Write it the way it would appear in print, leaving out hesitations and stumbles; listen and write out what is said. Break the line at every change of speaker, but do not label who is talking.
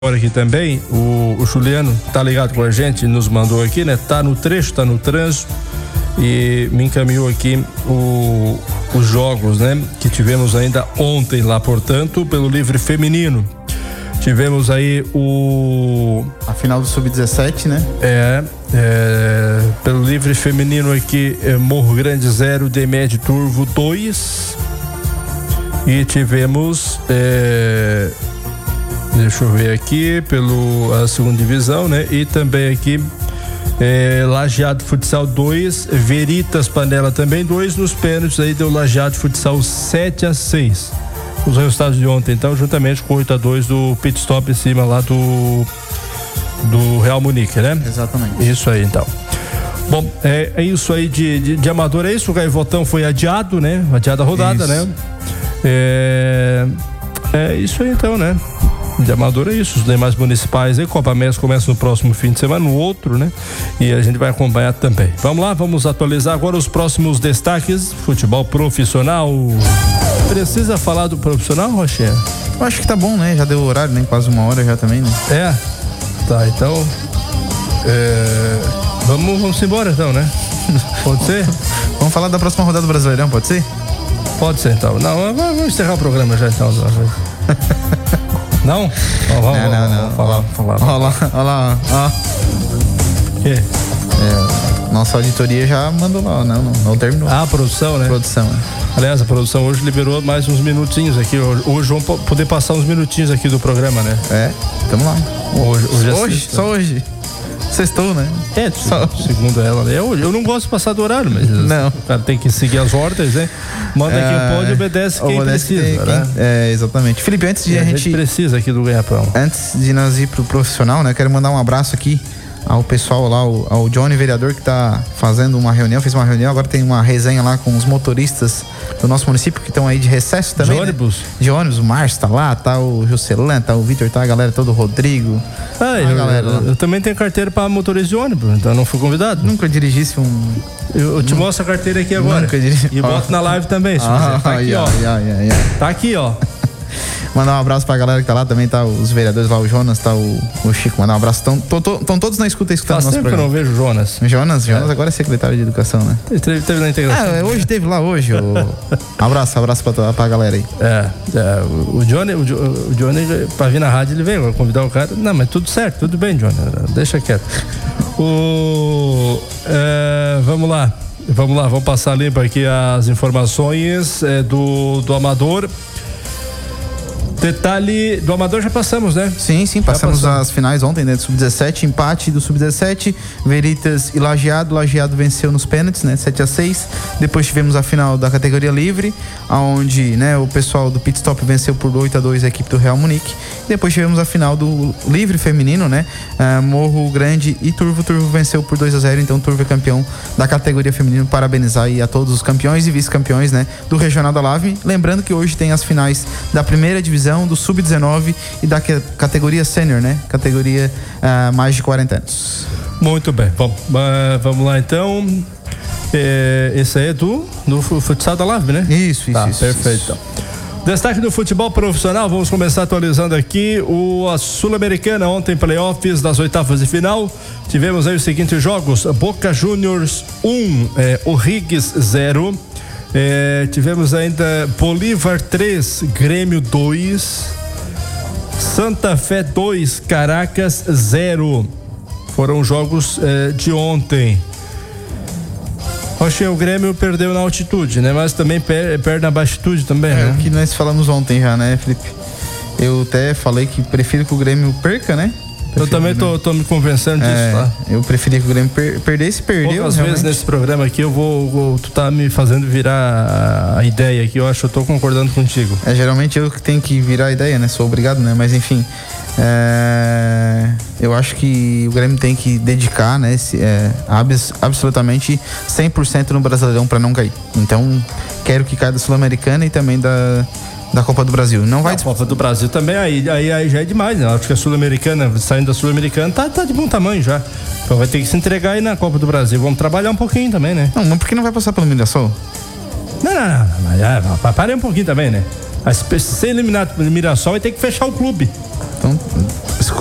Agora aqui também, o Juliano tá ligado com a gente, nos mandou aqui, né? Tá no trecho, tá no trânsito e me encaminhou aqui os jogos, né? Que tivemos ainda ontem lá, portanto, pelo livre feminino. Tivemos aí
a final do Sub-17, né?
Pelo livre feminino aqui, Morro Grande 0, Demed Turvo 2. E tivemos, deixa eu ver aqui, a segunda divisão, né? E também aqui, Lajeado Futsal 2, Veritas Panela também 2, nos pênaltis aí deu Lajeado Futsal 7-6. Os resultados de ontem, então, juntamente com 8-2 do pit stop em cima lá do Real Munique, né?
Exatamente.
Isso aí, então. Bom, é isso aí de amador, é isso, o Gaivotão foi adiado, né? Adiada a rodada, isso. Né? É isso aí, então, né? De amador é isso, os demais municipais aí, Copa Mes começa no próximo fim de semana, no outro, né? E a gente vai acompanhar também. Vamos lá, vamos atualizar agora os próximos destaques. Futebol profissional. Precisa falar do profissional, Rochinha?
Eu acho que tá bom, né? Já deu horário, né? Quase uma hora já também, né?
Tá, então vamos embora então, né? Pode ser?
Vamos falar da próxima rodada do Brasileirão, pode ser?
Pode ser, então. Não, vamos encerrar o programa já, então. Não?
Não. Olha lá.
O quê?
Nossa auditoria já mandou lá, não terminou.
A produção, né?
Produção,
Aliás, a produção hoje liberou mais uns minutinhos aqui. Hoje vamos poder passar uns minutinhos aqui do programa, né?
Tamo lá.
Hoje?
Só hoje. Sextou, né?
Segundo ela, né? Eu não gosto de passar do horário, mas
não.
O cara tem que seguir as ordens, né? Manda quem pode, obedece quem precisa, né?
Exatamente. Felipe, antes de a gente
precisa aqui do ganha-pão.
Antes de nós ir pro profissional, né? Quero mandar um abraço aqui ao pessoal lá, ao Johnny, vereador, que tá fazendo uma reunião, fez uma reunião, agora tem uma resenha lá com os motoristas do nosso município que estão aí de recesso também.
De ônibus?
Né? De ônibus, o Márcio tá lá, tá o Juscelan, tá o Vitor, tá a galera toda, o Rodrigo.
Eu também tenho carteira para motorista de ônibus, então não fui convidado.
Nunca dirigisse um...
Eu te mostro a carteira aqui agora.
Nunca dirigi.
E boto na live também, se quiser. Tá aqui, ó. Tá aqui, ó.
Mandar um abraço pra galera que tá lá também, tá os vereadores lá, o Jonas, tá o Chico, mandar um abraço. Estão todos na escuta escutando o nosso programa.
Eu não vejo o Jonas.
Jonas agora é secretário de educação, né?
Teve na integração.
Hoje teve lá hoje. Abraço pra galera aí.
O Johnny, pra vir na rádio, ele veio convidar o cara. Não, mas tudo certo, tudo bem, Johnny, deixa quieto. Vamos passar limpo aqui as informações do Amador. Detalhe do Amador já passamos, né?
Sim, passamos as finais ontem, né? Do Sub-17, empate do Sub-17, Veritas e Lajeado venceu nos pênaltis, né? 7-6. Depois tivemos a final da categoria livre, onde, né, o pessoal do pit stop venceu por 8-2 a equipe do Real Munique. Depois tivemos a final do livre feminino, né? Morro Grande e Turvo venceu por 2-0, então Turvo é campeão da categoria feminino. Parabenizar aí a todos os campeões e vice-campeões, né? Do Regional da Lave. Lembrando que hoje tem as finais da primeira divisão, do Sub-19 e da categoria Sênior, né? Categoria mais de 40 anos.
Muito bem. Bom, vamos lá então. Esse aí é do futsal da Lave, né?
Isso.
Perfeito. Então. Destaque do futebol profissional, vamos começar atualizando aqui a Sul-Americana. Ontem, playoffs das oitavas de final, tivemos aí os seguintes jogos: Boca Juniors 1, O'Higgins 0. Tivemos ainda Bolívar 3, Grêmio 2, Santa Fé 2, Caracas 0. Foram jogos de ontem. O Grêmio perdeu na altitude, né? Mas também perde na baixitude também, né?
O que nós falamos ontem já, né, Felipe? Eu até falei que prefiro que o Grêmio perca, né?
Eu também tô me convencendo disso, tá?
Eu preferi que o Grêmio perdesse, perdeu.
Poucas vezes nesse programa aqui tu tá me fazendo virar a ideia aqui, eu tô concordando contigo.
Geralmente eu que tenho que virar a ideia, né? Sou obrigado, né? Mas enfim, eu acho que o Grêmio tem que dedicar, né? Absolutamente 100% no Brasileirão para não cair. Então, quero que caia da Sul-Americana e também da Copa do Brasil. Não vai.
A Copa do Brasil também, aí já é demais, né? Acho que a Sul-Americana, saindo da Sul-Americana, tá de bom tamanho já. Então vai ter que se entregar aí na Copa do Brasil. Vamos trabalhar um pouquinho também, né?
Não, mas por que não vai passar pelo Mirassol?
Não. Parei um pouquinho também, né? Mas se ser eliminado pelo Mirassol, vai ter que fechar o clube.
Então,